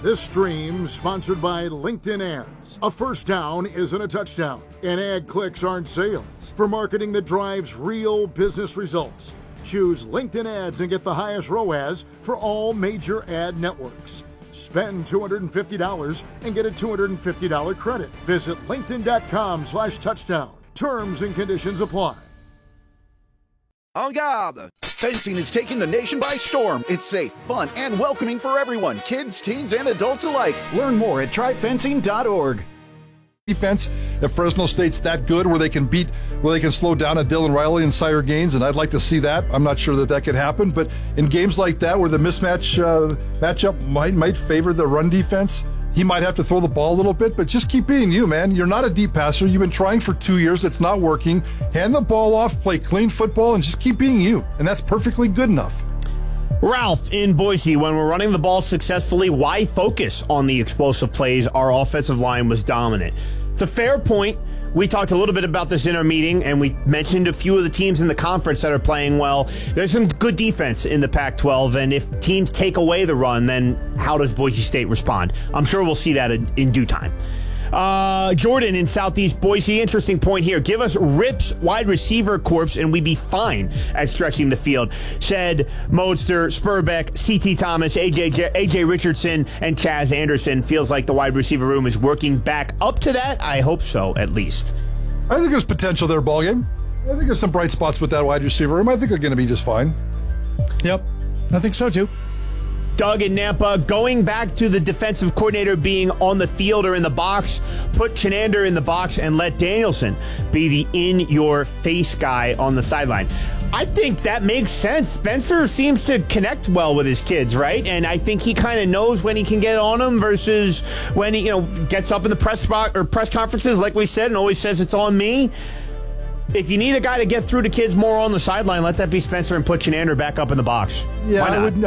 This stream sponsored by LinkedIn Ads. A first down isn't a touchdown, and ad clicks aren't sales. For marketing that drives real business results, choose LinkedIn Ads and get the highest ROAS for all major ad networks. Spend $250 and get a $250 credit. Visit linkedin.com/touchdown. Terms and conditions apply. En garde! Fencing is taking the nation by storm. It's safe, fun, and welcoming for everyone, kids, teens, and adults alike. Learn more at tryfencing.org. Defense at Fresno State's that good where they can slow down a Dylan Riley and Sire Gaines, and I'd like to see that. I'm not sure that could happen, but in games like that where the matchup might favor the run defense, he might have to throw the ball a little bit, but just keep being you, man. You're not a deep passer. You've been trying for 2 years. It's not working. Hand the ball off, play clean football, and just keep being you, and that's perfectly good enough. Ralph in Boise, when we're running the ball successfully, why focus on the explosive plays? Our offensive line was dominant. It's a fair point. We talked a little bit about this in our meeting, and we mentioned a few of the teams in the conference that are playing well. There's some good defense in the Pac-12, and if teams take away the run, then how does Boise State respond? I'm sure we'll see that in due time. Jordan in Southeast Boise, interesting point here. Give us Rip's wide receiver corps and we'd be fine at stretching the field, said Modster, Spurbeck, C.T. Thomas, A.J. Richardson, and Chaz Anderson. Feels like the wide receiver room is working back up to that. I hope so, at least. I think there's potential there, ballgame. I think there's some bright spots with that wide receiver room. I think they're going to be just fine. Yep, I think so too. Doug in Nampa, going back to the defensive coordinator being on the field or in the box, put Chinander in the box and let Danielson be the in-your-face guy on the sideline. I think that makes sense. Spencer seems to connect well with his kids, right? And I think he kind of knows when he can get on them versus when he, gets up in the press conferences, like we said, and always says it's on me. If you need a guy to get through to kids more on the sideline, let that be Spencer and put Chinander back up in the box. Yeah,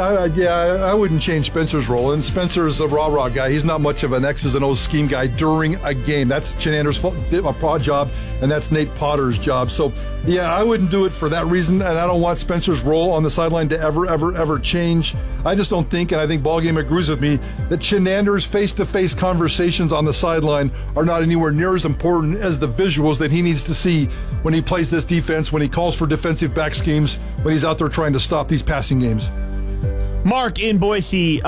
I wouldn't change Spencer's role. And Spencer's a rah-rah guy. He's not much of an X's and O's scheme guy during a game. That's Chinander's job, and that's Nate Potter's job. So, yeah, I wouldn't do it for that reason, and I don't want Spencer's role on the sideline to ever change. I just don't think, and I think Ballgame agrees with me, that Chinander's face-to-face conversations on the sideline are not anywhere near as important as the visuals that he needs to see when he plays this defense, when he calls for defensive back schemes, when he's out there trying to stop these passing games. Mark in Boise,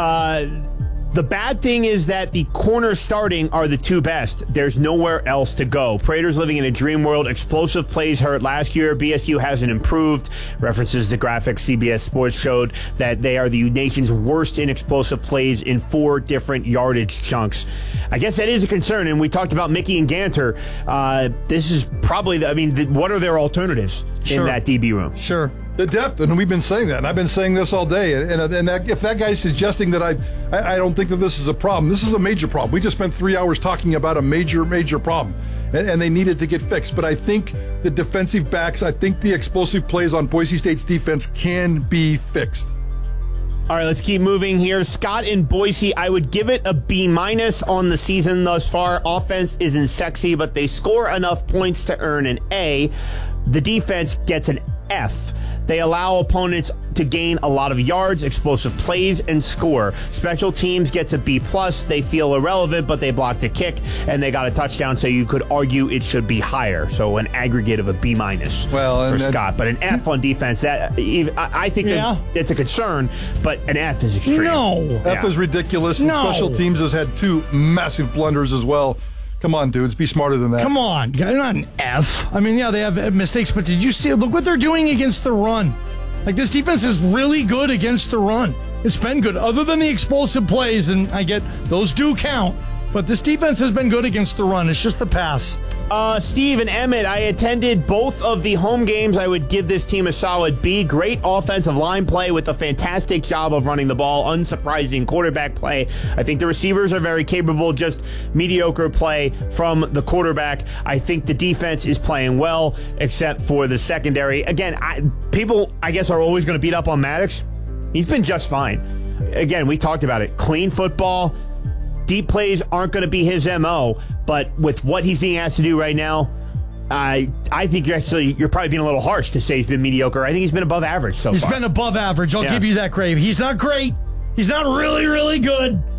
the bad thing is that the corners starting are the two best. There's nowhere else to go. Prater's living in a dream world. Explosive plays hurt last year. BSU hasn't improved. References the graphics CBS Sports showed that they are the nation's worst in explosive plays in 4 different yardage chunks. I guess that is a concern, and we talked about Mickey and Ganter. This is probably, what are their alternatives in that DB room? Sure. The depth, and we've been saying that, and I've been saying this all day, and that, if that guy's suggesting that I don't think that this is a problem. This is a major problem. We just spent 3 hours talking about a major problem, and they needed to get fixed. But I think the defensive backs, I think the explosive plays on Boise State's defense can be fixed. All right, let's keep moving here. Scott in Boise, I would give it a B- on the season thus far. Offense isn't sexy, but they score enough points to earn an A. The defense gets an F. They allow opponents to gain a lot of yards, explosive plays, and score. Special teams gets a B+. They feel irrelevant, but they blocked a kick, and they got a touchdown, so you could argue it should be higher. So an aggregate of a B- for Scott. But an F on defense, I think that it's a concern, but an F is extreme. No. F is ridiculous, and special teams has had 2 massive blunders as well. Come on, dudes, be smarter than that. Come on, not an F. They have mistakes, but did you see? Look what they're doing against the run. This defense is really good against the run. It's been good, other than the explosive plays, and I get those do count. But this defense has been good against the run. It's just the pass. Steve and Emmett, I attended both of the home games. I would give this team a solid B. Great offensive line play with a fantastic job of running the ball. Unsurprising quarterback play. I think the receivers are very capable. Just mediocre play from the quarterback. I think the defense is playing well, except for the secondary. Again, people, I guess, are always going to beat up on Maddox. He's been just fine. Again, we talked about it. Clean football. Deep plays aren't going to be his MO, but with what he's being asked to do right now, I think you're probably being a little harsh to say he's been mediocre. I think he's been above average so far. He's been above average. I'll give you that, Crave. He's not great. He's not really, really good.